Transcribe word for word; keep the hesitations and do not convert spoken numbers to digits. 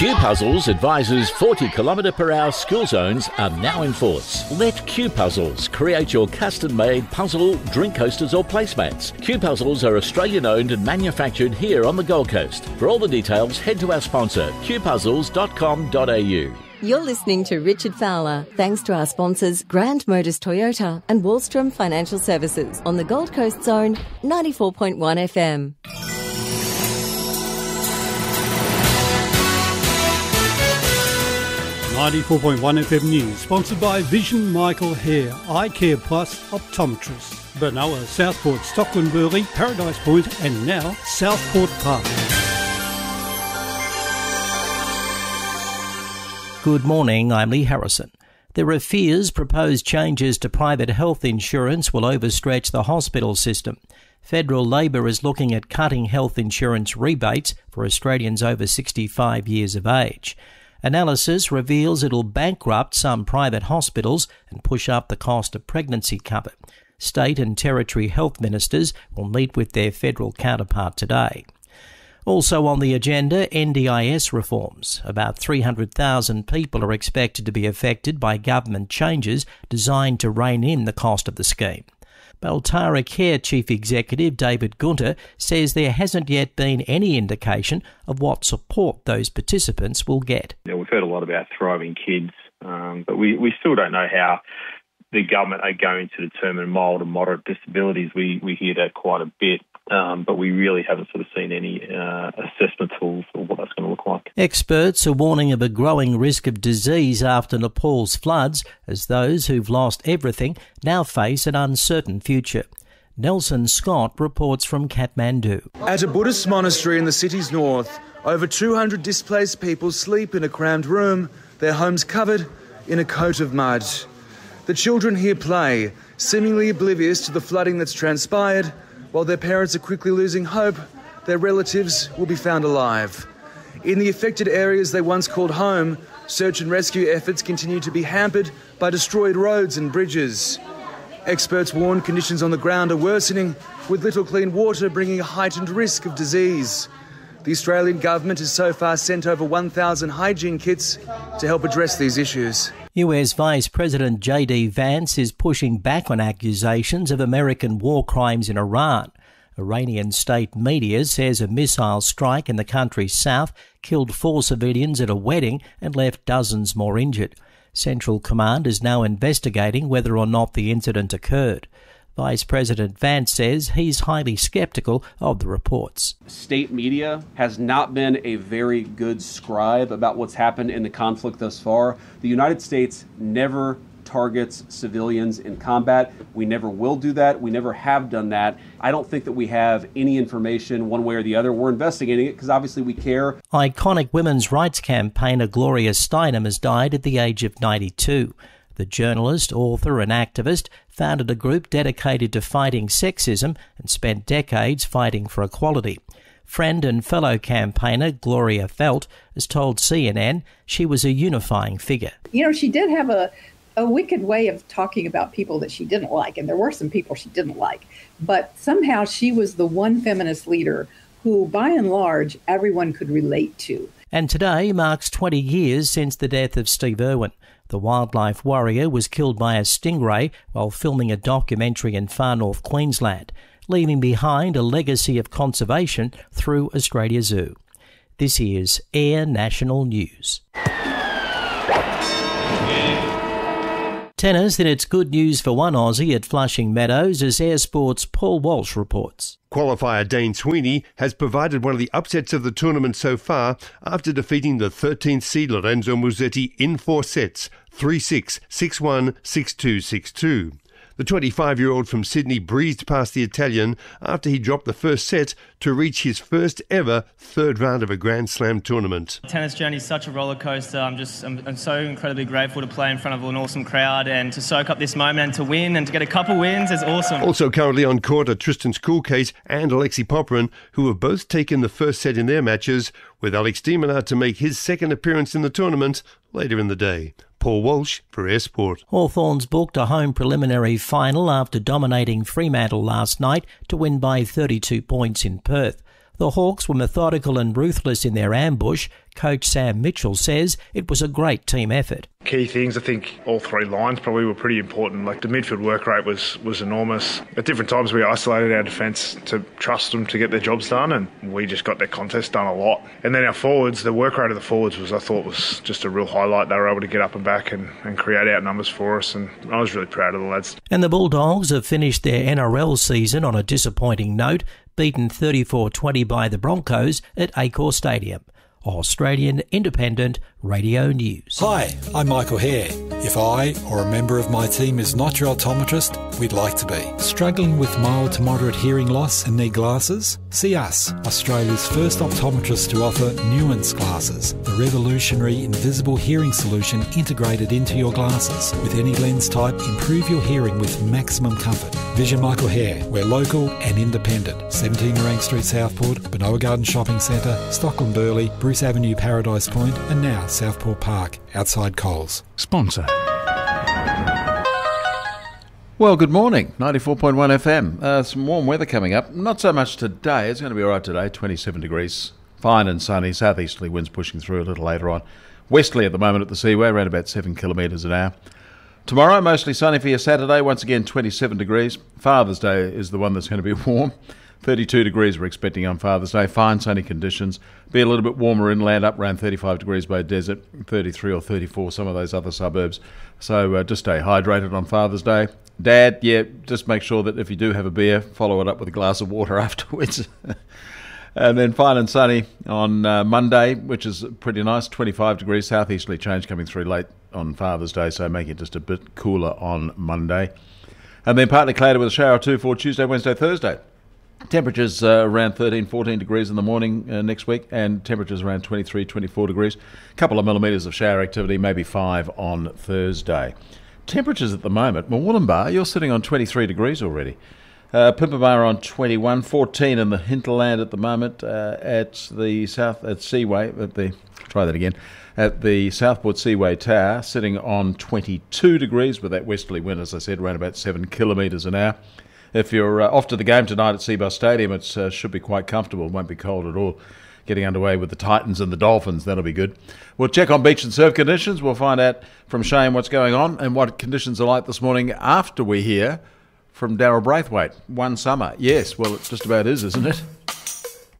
Q Puzzles advises forty kilometre per hour school zones are now in force. Let Q Puzzles create your custom-made puzzle, drink coasters or placemats. Q Puzzles are Australian-owned and manufactured here on the Gold Coast. For all the details, head to our sponsor, q puzzles dot com dot a u. You're listening to Richard Fowler, thanks to our sponsors Grand Motors Toyota and Wallstrom Financial Services on the Gold Coast Zone, ninety-four point one F M. ninety-four point one F M News, sponsored by Vision Michael Hare, Eye Care Plus Optometrist, Benoa, Southport, Stockland, Burleigh, Paradise Point and now Southport Park. Good morning, I'm Lee Harrison. There are fears proposed changes to private health insurance will overstretch the hospital system. Federal Labor is looking at cutting health insurance rebates for Australians over sixty-five years of age. Analysis reveals it'll bankrupt some private hospitals and push up the cost of pregnancy cover. State and territory health ministers will meet with their federal counterpart today. Also on the agenda, N D I S reforms. About three hundred thousand people are expected to be affected by government changes designed to rein in the cost of the scheme. Beltara Care Chief Executive David Gunter says there hasn't yet been any indication of what support those participants will get. You know, we've heard a lot about thriving kids, um, but we, we still don't know how the government are going to determine mild and moderate disabilities. We, we hear that quite a bit, um, but we really haven't sort of seen any uh, assessment tools for what that's going to look like. Experts are warning of a growing risk of disease after Nepal's floods, as those who've lost everything now face an uncertain future. Nelson Scott reports from Kathmandu. At a Buddhist monastery in the city's north, over two hundred displaced people sleep in a crammed room, their homes covered in a coat of mud. The children here play, seemingly oblivious to the flooding that's transpired, while their parents are quickly losing hope their relatives will be found alive. In the affected areas they once called home, search and rescue efforts continue to be hampered by destroyed roads and bridges. Experts warn conditions on the ground are worsening, with little clean water bringing a heightened risk of disease. The Australian government has so far sent over one thousand hygiene kits to help address these issues. U S Vice President J D Vance is pushing back on accusations of American war crimes in Iran. Iranian state media says a missile strike in the country's south killed four civilians at a wedding and left dozens more injured. Central Command is now investigating whether or not the incident occurred. Vice President Vance says he's highly sceptical of the reports. State media has not been a very good scribe about what's happened in the conflict thus far. The United States never targets civilians in combat. We never will do that. We never have done that. I don't think that we have any information one way or the other. We're investigating it because obviously we care. Iconic women's rights campaigner Gloria Steinem has died at the age of ninety-two. The journalist, author and activist founded a group dedicated to fighting sexism and spent decades fighting for equality. Friend and fellow campaigner Gloria Felt has told C N N she was a unifying figure. You know, she did have a, a wicked way of talking about people that she didn't like, and there were some people she didn't like. But somehow she was the one feminist leader who, by and large, everyone could relate to. And today marks twenty years since the death of Steve Irwin. The wildlife warrior was killed by a stingray while filming a documentary in far north Queensland, leaving behind a legacy of conservation through Australia Zoo. This is Air National News. Tennis, and it's good news for one Aussie at Flushing Meadows, as Air Sports' Paul Walsh reports. Qualifier Dane Sweeney has provided one of the upsets of the tournament so far after defeating the thirteenth seed Lorenzo Musetti in four sets, three six, six one, six two, six two. The twenty-five-year-old from Sydney breezed past the Italian after he dropped the first set to reach his first ever third round of a Grand Slam tournament. Tennis journey is such a roller coaster. I'm just I'm, I'm so incredibly grateful to play in front of an awesome crowd and to soak up this moment and to win and to get a couple wins is awesome. Also currently on court are Tristan Schoolcase and Alexei Popyrin, who have both taken the first set in their matches, with Alex de Minaur to make his second appearance in the tournament later in the day. Paul Walsh for Air Sport. Hawthorns booked a home preliminary final after dominating Fremantle last night to win by thirty-two points in Perth. The Hawks were methodical and ruthless in their ambush. Coach Sam Mitchell says it was a great team effort. Key things, I think all three lines probably were pretty important. Like the midfield work rate was was enormous. At different times we isolated our defence to trust them to get their jobs done, and we just got their contest done a lot. And then our forwards, the work rate of the forwards was, I thought, was just a real highlight. They were able to get up and back and, and create out numbers for us, and I was really proud of the lads. And the Bulldogs have finished their N R L season on a disappointing note, beaten thirty-four twenty by the Broncos at Accor Stadium. Australian Independent Radio News. Hi, I'm Michael Hare. If I or a member of my team is not your optometrist, we'd like to be. Struggling with mild to moderate hearing loss and need glasses? See us, Australia's first optometrist to offer Nuance glasses, the revolutionary invisible hearing solution integrated into your glasses. With any lens type, improve your hearing with maximum comfort. Vision Michael Hare. We're local and independent. seventeen Nerang Street, Southport, Benoa Garden Shopping Centre, Stockland Burleigh, Bruce Avenue, Paradise Point, and now Southport Park, outside Coles. Sponsor. Well, good morning. ninety-four point one F M. Uh, some warm weather coming up. Not so much today. It's going to be all right today. twenty-seven degrees. Fine and sunny. Southeasterly winds pushing through a little later on. Westerly at the moment at the Seaway, around about seven kilometres an hour. Tomorrow, mostly sunny for your Saturday. Once again, twenty-seven degrees. Father's Day is the one that's going to be warm. thirty-two degrees we're expecting on Father's Day. Fine sunny conditions. Be a little bit warmer inland, up around thirty-five degrees by Desert, thirty-three or thirty-four, some of those other suburbs. So uh, just stay hydrated on Father's Day. Dad, yeah, just make sure that if you do have a beer, follow it up with a glass of water afterwards. And then fine and sunny on uh, Monday, which is pretty nice, twenty-five degrees, southeasterly change coming through late on Father's Day, so make it just a bit cooler on Monday. And then partly cloudy with a shower or two for Tuesday, Wednesday, Thursday. Temperatures uh, around thirteen, fourteen degrees in the morning uh, next week, and temperatures around twenty-three, twenty-four degrees. A couple of millimetres of shower activity, maybe five on Thursday. Temperatures at the moment, Murwillumbah, you're sitting on twenty-three degrees already. Uh, Pimpamar on twenty-one, fourteen in the hinterland at the moment, uh, at the south, at Seaway, at the, try that again, at the Southport Seaway Tower, sitting on twenty-two degrees with that westerly wind, as I said, around about seven kilometres an hour. If you're uh, off to the game tonight at Seabus Stadium, it uh, should be quite comfortable. It won't be cold at all. Getting underway with the Titans and the Dolphins, that'll be good. We'll check on beach and surf conditions. We'll find out from Shane what's going on and what conditions are like this morning after we hear from Daryl Braithwaite. One summer. Yes, well, it just about is, isn't it?